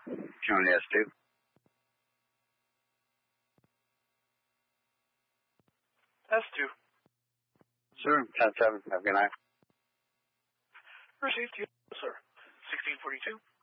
County S2. S2. Sir, 10-7. Have a good night. Received, you, sir. 1642.